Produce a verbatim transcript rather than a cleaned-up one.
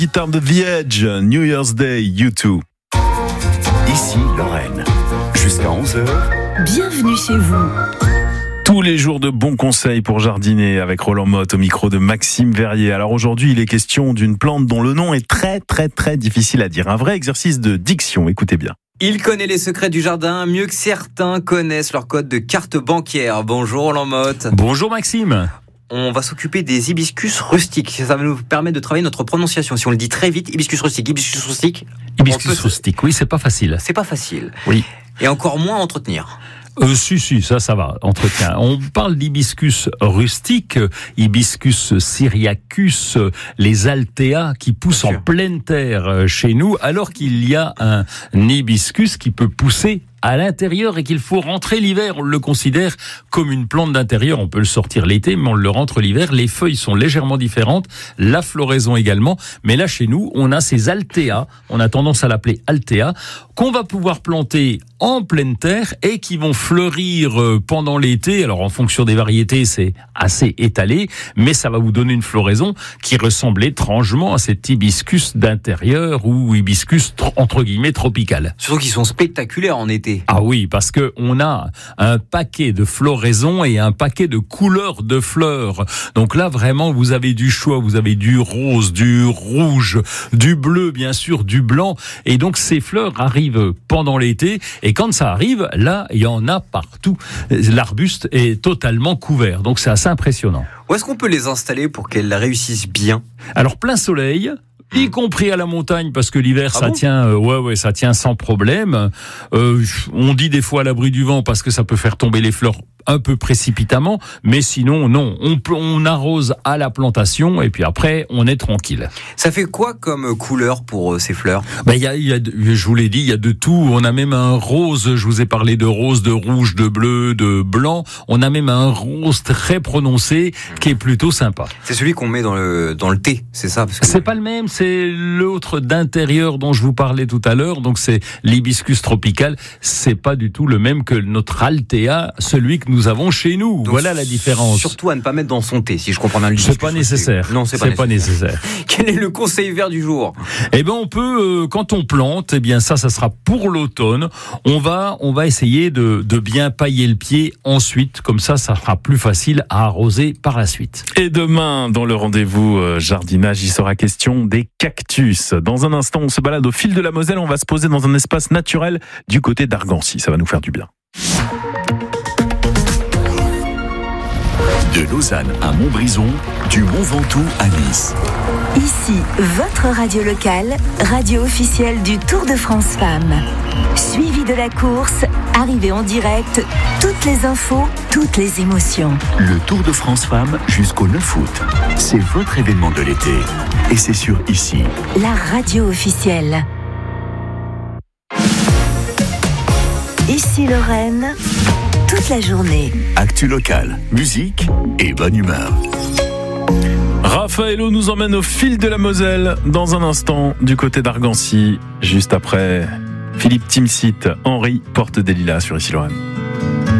Guitare de The Edge, New Year's Day, U deux. Ici Lorraine, jusqu'à onze heures. Bienvenue chez vous. Tous les jours de bons conseils pour jardiner avec Roland Motte au micro de Maxime Verrier. Alors aujourd'hui, il est question d'une plante dont le nom est très très très difficile à dire. Un vrai exercice de diction, écoutez bien. Il connaît les secrets du jardin mieux que certains connaissent leur code de carte bancaire. Bonjour Roland Motte. Bonjour Maxime. On va s'occuper des hibiscus rustiques. Ça va nous permettre de travailler notre prononciation. Si on le dit très vite, hibiscus rustique, hibiscus rustique. Hibiscus rustique, oui, c'est pas facile. C'est pas facile. Oui. Et encore moins à entretenir. Euh, si, si, ça, ça va, entretien. On parle d'hibiscus rustique, hibiscus syriacus, les altéas qui poussent en pleine terre chez nous, alors qu'il y a un hibiscus qui peut pousser à l'intérieur et qu'il faut rentrer l'hiver. On le considère comme une plante d'intérieur. On peut le sortir l'été, mais on le rentre l'hiver. Les feuilles sont légèrement différentes, la floraison également. Mais là, chez nous, on a ces altéas. On a tendance à l'appeler altéa, qu'on va pouvoir planter en pleine terre et qui vont fleurir pendant l'été. Alors, en fonction des variétés, c'est assez étalé, mais ça va vous donner une floraison qui ressemble étrangement à cet hibiscus d'intérieur ou hibiscus, entre guillemets, tropical. Surtout qu'ils sont spectaculaires en été. Ah oui, parce que on a un paquet de floraisons et un paquet de couleurs de fleurs. Donc là, vraiment, vous avez du choix, vous avez du rose, du rouge, du bleu, bien sûr, du blanc. Et donc, ces fleurs arrivent pendant l'été. Et quand ça arrive, là, il y en a partout. L'arbuste est totalement couvert. Donc, c'est assez impressionnant. Où est-ce qu'on peut les installer pour qu'elles réussissent bien ? Alors, plein soleil, y compris à la montagne, parce que l'hiver, ah ça bon tient, euh, ouais, ouais, ça tient sans problème. Euh, on dit des fois à l'abri du vent parce que ça peut faire tomber les fleurs un peu précipitamment, mais sinon, non. On, on arrose à la plantation et puis après, on est tranquille. Ça fait quoi comme couleur pour euh, ces fleurs ? Ben, y a, y a, je vous l'ai dit, il y a de tout. On a même un rose, je vous ai parlé de rose, de rouge, de bleu, de blanc. On a même un rose très prononcé qui est plutôt sympa. C'est celui qu'on met dans le, dans le thé, c'est ça ? Parce que... C'est pas le même, c'est l'autre d'intérieur dont je vous parlais tout à l'heure. Donc c'est l'hibiscus tropical. C'est pas du tout le même que notre altéa, celui que nous avons chez nous. Donc, voilà la différence. Surtout à ne pas mettre dans son thé, si je comprends bien le C'est pas nécessaire. Non, c'est pas c'est nécessaire. Pas nécessaire. Quel est le conseil vert du jour ? Eh ben, on peut, euh, quand on plante, eh bien, ça, ça sera pour l'automne. On va, on va essayer de, de bien pailler le pied ensuite. Comme ça, ça sera plus facile à arroser par la suite. Et demain, dans le rendez-vous euh, jardinage, il sera question des cactus. Dans un instant, on se balade au fil de la Moselle. On va se poser dans un espace naturel du côté d'Argancy. Ça va nous faire du bien. De Lausanne à Montbrison, du Mont Ventoux à Nice. Ici, votre radio locale, radio officielle du Tour de France Femmes. Suivi de la course, arrivée en direct, toutes les infos, toutes les émotions. Le Tour de France Femmes jusqu'au neuf août. C'est votre événement de l'été. Et c'est sur Ici. La radio officielle. Ici Lorraine, toute la journée. Actu locale, musique et bonne humeur. Raphaëlo nous emmène au fil de la Moselle dans un instant du côté d'Argancy, juste après Philippe Timsit, Henri Porte des Lilas sur Ici Lorraine.